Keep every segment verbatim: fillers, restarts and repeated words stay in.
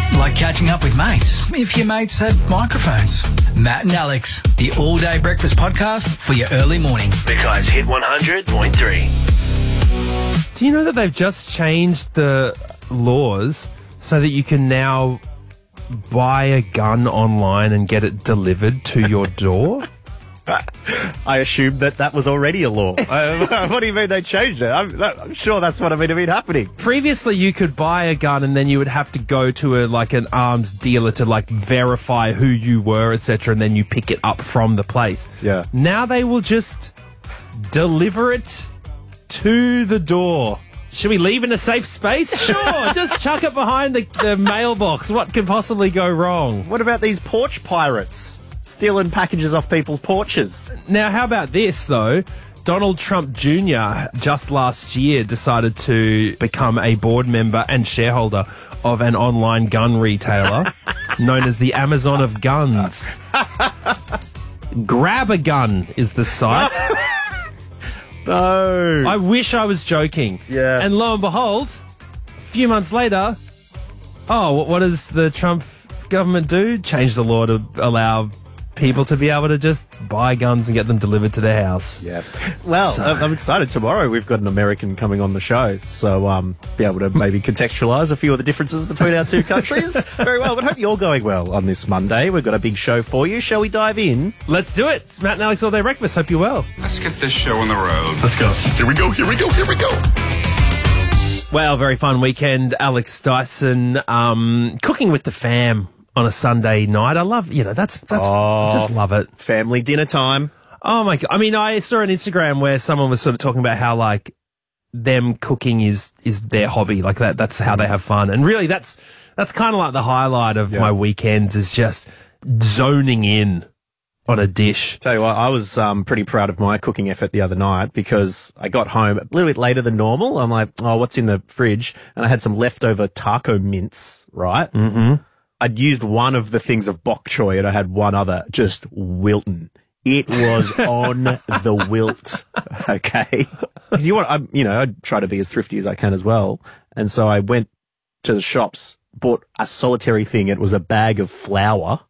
Like catching up with mates, if your mates had microphones. Matt and Alex, the all-day breakfast podcast for your early morning. Because Hit one hundred point three. Do you know that they've just changed the laws so that you can now buy a gun online and get it delivered to your door? I assumed that that was already a law. uh, what do you mean they changed it? I'm, I'm sure that's what I mean have been happening. Previously, you could buy a gun and then you would have to go to a like an arms dealer to like verify who you were, et cetera, and then you pick it up from the place. Yeah. Now they will just deliver it to the door. Should we leave in a safe space? Sure, just chuck it behind the, the mailbox. What could possibly go wrong? What about these porch pirates stealing packages off people's porches? Now, how about this, though? Donald Trump Junior just last year decided to become a board member and shareholder of an online gun retailer known as the Amazon of Guns. Grab a Gun is the site. No. I wish I was joking. Yeah. And lo and behold, a few months later, oh, what, what does the Trump government do? Change the law to allow people to be able to just buy guns and get them delivered to their house. Yeah. Well, So- I'm I'm excited. Tomorrow we've got an American coming on the show, so um, be able to maybe contextualise a few of the differences between our two countries. Very well, but hope you're going well on this Monday. We've got a big show for you. Shall we dive in? Let's do it. It's Matt and Alex All Day Breakfast. Hope you're well. Let's get this show on the road. Let's go. Here we go, here we go, here we go. Well, very fun weekend. Alex Dyson um, cooking with the fam on a Sunday night. I love, you know, that's, that's, Oh. just love it. Family dinner time. Oh my God. I mean, I saw on Instagram where someone was sort of talking about how like them cooking is, is their hobby. Like that, that's how they have fun. And really that's, that's kind of like the highlight of Yeah. my weekends is just zoning in on a dish. Tell you what, I was um, pretty proud of my cooking effort the other night because I got home a little bit later than normal. I'm like, oh, what's in the fridge? And I had some leftover taco mince, right? Mm-hmm. I'd used one of the things of bok choy and I had one other, just wilting. It was on the wilt. Okay. 'Cause you want, I, you know, I try to be as thrifty as I can as well. And so I went to the shops, bought a solitary thing. It was a bag of flour.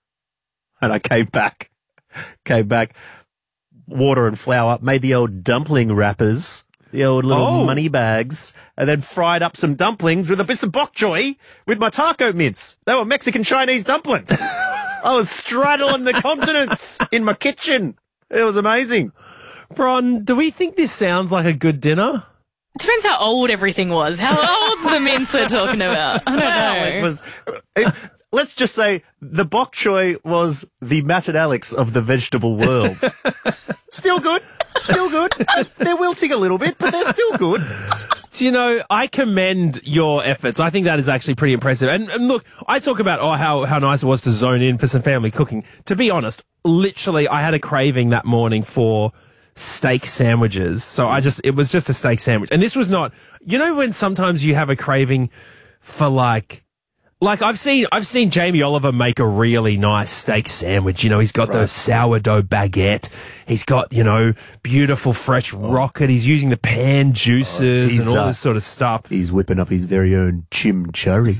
And I came back, came back, water and flour, made the old dumpling wrappers, the old little Oh. money bags, and then fried up some dumplings with a bit of bok choy with my taco mince. They were Mexican Chinese dumplings. I was straddling the continents in my kitchen. It was amazing. Bron, do we think this sounds like a good dinner? Depends how old everything was. How old's the mince we're talking about? I don't Well, know. it was. It, let's just say the bok choy was the Matt and Alex of the vegetable world. Still good. Still good. They're wilting a little bit, but they're still good. Do you know, I commend your efforts. I think that is actually pretty impressive. And, and look, I talk about oh how, how nice it was to zone in for some family cooking. To be honest, literally, I had a craving that morning for steak sandwiches. So I just, it was just a steak sandwich. And this was not, you know, when sometimes you have a craving for like, like I've seen, I've seen Jamie Oliver make a really nice steak sandwich. You know, he's got those sourdough baguette. He's got, you know, beautiful fresh rocket. He's using the pan juices he's, and all uh, this sort of stuff. He's whipping up his very own chimichurri.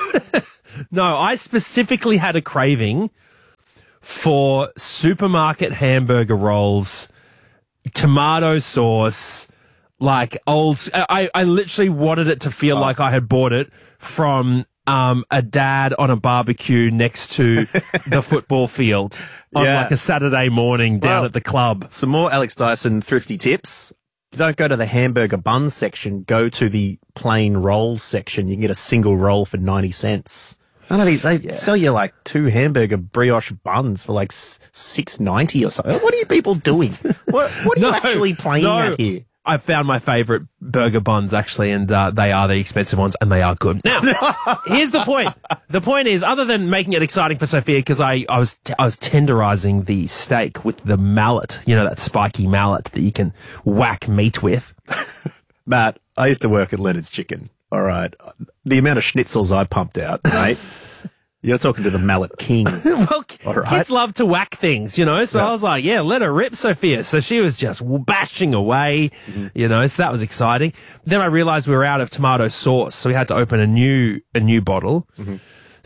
No, I specifically had a craving for supermarket hamburger rolls, tomato sauce, like old. I, I literally wanted it to feel like I had bought it from um, a dad on a barbecue next to the football field on Yeah. like a Saturday morning down Well, at the club. Some more Alex Dyson thrifty tips. Don't go to the hamburger buns section. Go to the plain rolls section. You can get a single roll for ninety cents. I don't know, they, they sell you like two hamburger brioche buns for like six ninety or something. What are you people doing? What What are No, you actually playing no. at here? I found my favourite burger buns actually, and uh, they are the expensive ones, and they are good. Now, here's the point. The point is, other than making it exciting for Sophia, because I, I was t- I was tenderising the steak with the mallet, you know, that spiky mallet that you can whack meat with. Matt, I used to work at Leonard's Chicken. All right, the amount of schnitzels I pumped out, mate. You're talking to the mallet king. Well, All right. kids love to whack things, you know, so Yeah. I was like, yeah, let her rip, Sophia. So she was just bashing away, Mm-hmm. you know, so that was exciting. Then I realised we were out of tomato sauce, so we had to open a new a new bottle. Mm-hmm.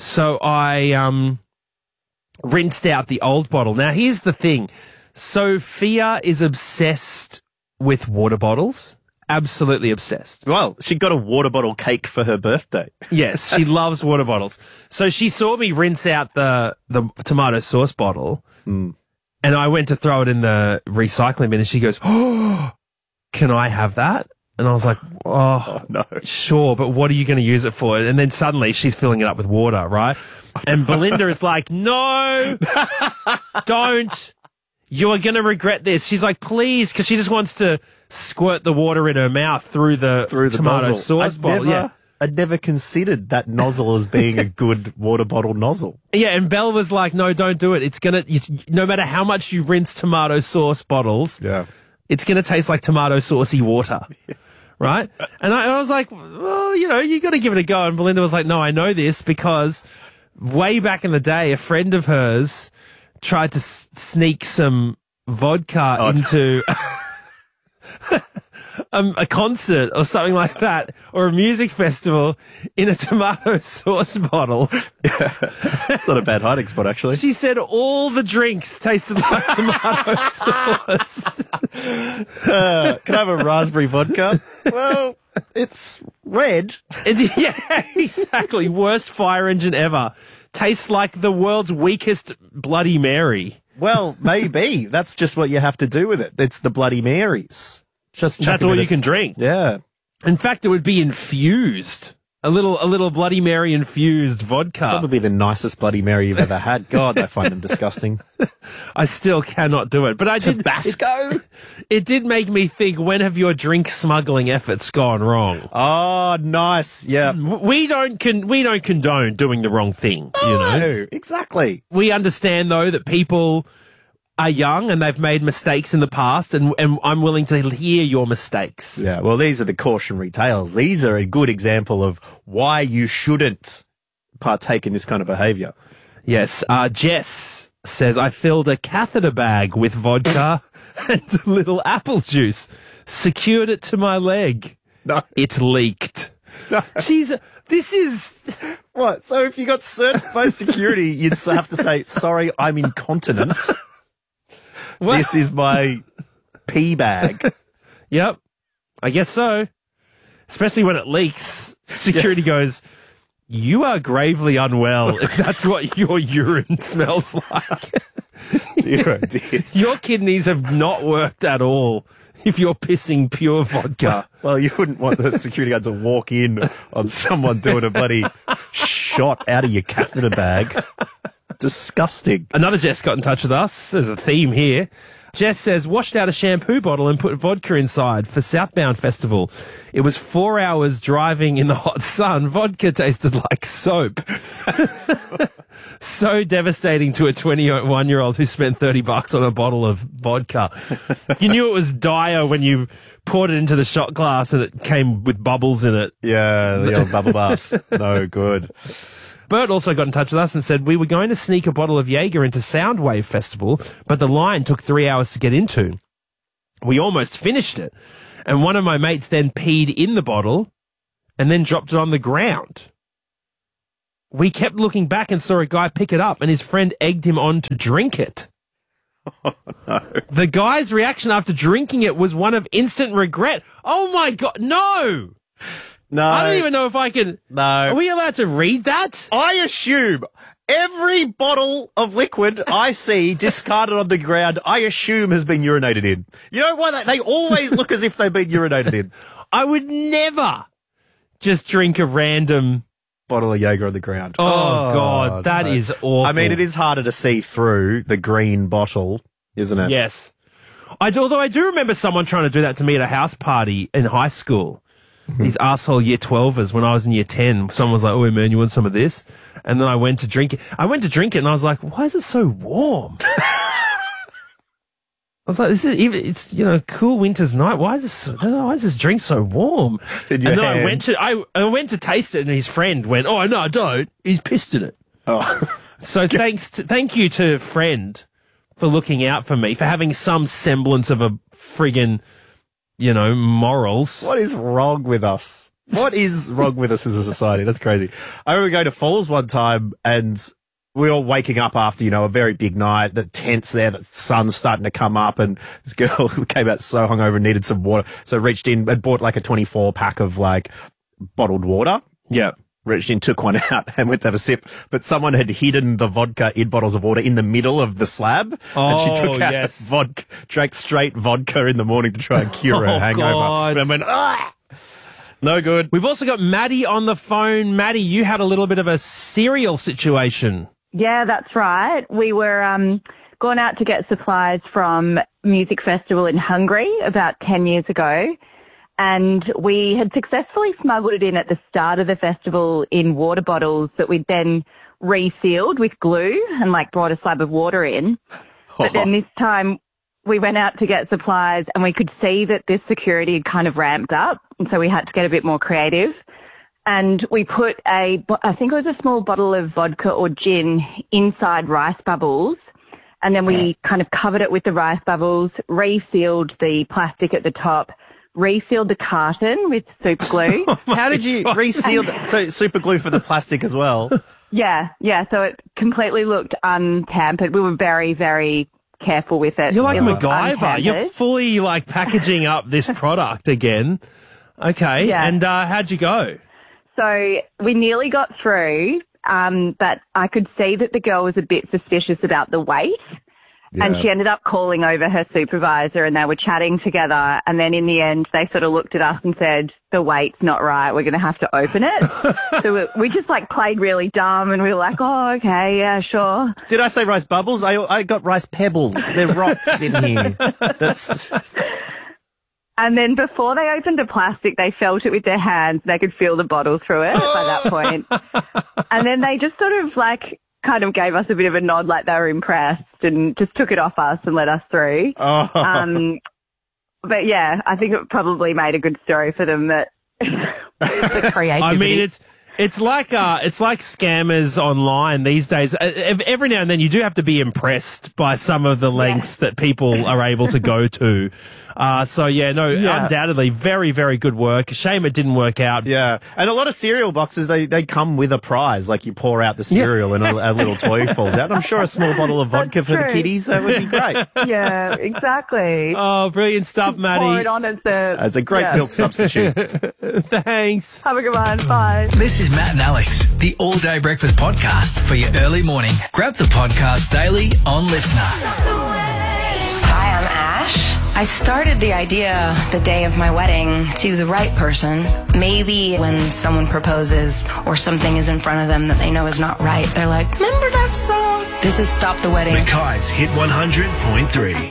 So I um, rinsed out the old bottle. Now, here's the thing. Sophia is obsessed with water bottles. Absolutely obsessed. Well, she got a water bottle cake for her birthday. Yes, she loves water bottles. So she saw me rinse out the, the tomato sauce bottle, Mm. and I went to throw it in the recycling bin, and she goes, "Oh, can I have that?" And I was like, oh, no. Sure, but what are you going to use it for? And then suddenly she's filling it up with water, right? And Belinda is like, no, don't. You are going to regret this. She's like, please, because she just wants to squirt the water in her mouth through the, Through the tomato nozzle. sauce I'd bottle. Never, Yeah. I'd never considered that nozzle as being a good water bottle nozzle. Yeah, and Belle was like, no, don't do it. It's going to, no matter how much you rinse tomato sauce bottles, Yeah. it's going to taste like tomato saucy water. Right? And I, I was like, well, you know, you got to give it a go. And Belinda was like, no, I know this because way back in the day, a friend of hers tried to s- sneak some vodka Oh, into um, a concert or something like that, or a music festival in a tomato sauce bottle. It's not a bad hiding spot, actually. She said all the drinks tasted like tomato sauce. Uh, can I have a raspberry vodka? Well, it's red. It's, yeah, exactly. Worst fire engine ever. Tastes like the world's weakest Bloody Mary. Well, maybe. That's just what you have to do with it. It's the Bloody Marys. Just That's chuck a all bit you of- can drink. Yeah. In fact, it would be infused. A little, a little Bloody Mary infused vodka. Probably the nicest Bloody Mary you've ever had. God, I find them disgusting. I still cannot do it, but I did. Tabasco? It, it did make me think. When have your drink smuggling efforts gone wrong? Oh, nice. Yeah. W- We don't con- we don't condone doing the wrong thing. You know, No, exactly. we understand though that people are young and they've made mistakes in the past, and and I'm willing to hear your mistakes. Yeah, well, these are the cautionary tales. These are a good example of why you shouldn't partake in this kind of behaviour. Yes, uh, Jess says, I filled a catheter bag with vodka and a little apple juice, secured it to my leg. No. It leaked. She's, this is, What? So if you got certified by security, you'd have to say, sorry, I'm incontinent. well, This is my pee bag. yep, I guess so. Especially when it leaks, security goes, you are gravely unwell if that's what your urine smells like. Dear, oh dear. Your kidneys have not worked at all if you're pissing pure vodka. Well, you wouldn't want the security guard to walk in on someone doing a bloody shot out of your catheter bag. Disgusting. Another Jess got in touch with us. There's a theme here. Jess says, washed out a shampoo bottle and put vodka inside for Southbound Festival. It was four hours driving in the hot sun. Vodka tasted like soap. So devastating to a twenty-one-year-old who spent thirty bucks on a bottle of vodka. You knew it was dire when you poured it into the shot glass and it came with bubbles in it. Yeah, the old bubble bath. No good. Bert also got in touch with us and said, we were going to sneak a bottle of Jaeger into Soundwave Festival, but the line took three hours to get into. We almost finished it. And one of my mates then peed in the bottle and then dropped it on the ground. We kept looking back and saw a guy pick it up, and his friend egged him on to drink it. Oh, no. The guy's reaction after drinking it was one of instant regret. Oh my God, no! No. I don't even know if I can... No. Are we allowed to read that? I assume every bottle of liquid I see discarded on the ground, I assume has been urinated in. You know why? They, they always look as if they've been urinated in. I would never just drink a random... Bottle of Jaeger on the ground. Oh, God, that no. is awful. I mean, it is harder to see through the green bottle, isn't it? Yes. I do, although I do remember someone trying to do that to me at a house party in high school. These asshole year twelvers when I was in year ten. Someone was like, oh, man, you want some of this? And then I went to drink it. I went to drink it and I was like, why is it so warm? I was like, this is even, it's, you know, cool winter's night. Why is this, why is this drink so warm? In and your then I hand. went to, I, I went to taste it and his friend went, oh, no, don't. He's pissed in it. Oh. So thanks to, thank you to friend for looking out for me, for having some semblance of a friggin', you know, morals. What is wrong with us? What is wrong with us as a society? That's crazy. I remember going to Falls one time and we were all waking up after, you know, a very big night. The tent's there, the sun's starting to come up, and this girl came out so hungover and needed some water. So reached in and bought like a twenty-four pack of like bottled water. Yeah. Reached in, took one out and went to have a sip. But someone had hidden the vodka in bottles of water in the middle of the slab. and she Oh, took out yes. vodka, drank straight vodka in the morning to try and cure her Oh, hangover. God. And I went, ah! No good. We've also got Maddie on the phone. Maddie, you had a little bit of a cereal situation. Yeah, that's right. We were um, going out to get supplies from Music Festival in Hungary about ten years ago. And we had successfully smuggled it in at the start of the festival in water bottles that we'd then resealed with glue and like brought a slab of water in. But then this time we went out to get supplies and we could see that this security had kind of ramped up. And so we had to get a bit more creative. And we put a, I think it was a small bottle of vodka or gin inside rice bubbles. And then we kind of covered it with the rice bubbles, resealed the plastic at the top, refilled the carton with super glue. How did you reseal that? So super glue for the plastic as well. Yeah, yeah. So it completely looked untampered. We were very, very careful with it. You're like It looked MacGyver. You're untampered. fully like packaging up this product again. Okay. Yeah. And uh, how'd you go? So we nearly got through, um, but I could see that the girl was a bit suspicious about the weight. And she ended up calling over her supervisor and they were chatting together. And then in the end, they sort of looked at us and said, the weight's not right. We're going to have to open it. so we, we just like played really dumb and we were like, oh, okay, yeah, sure. Did I say rice bubbles? I I got rice pebbles. They're rocks in here. That's And then before they opened the plastic, they felt it with their hands. They could feel the bottle through it by that point. And then they just sort of like kind of gave us a bit of a nod like they were impressed and just took it off us and let us through. oh. Um, but yeah, I think it probably made a good story for them that the creativity. I mean, it's it's like uh, it's like scammers online these days. Uh, ev- Every now and then, you do have to be impressed by some of the lengths that people are able to go to. Uh, so yeah, no, Yeah. undoubtedly, very, very good work. Shame it didn't work out. Yeah, and a lot of cereal boxes, they, they come with a prize. Like you pour out the cereal and a, a little toy falls out. I'm sure a small bottle of vodka That's for the true. kiddies, that would be great. Yeah, exactly. Oh, brilliant stuff, Pour Maddie. it on as the. It's a great yeah. milk substitute. Thanks. Have a good one. Bye. This is Matt and Alex, the All Day Breakfast podcast for your early morning. Grab the podcast daily on Listener. Hi, I'm Ash. I started the idea the day of my wedding to the right person. Maybe when someone proposes or something is in front of them that they know is not right, they're like, remember that song? This is Stop the Wedding. Mackay's Hit one hundred point three.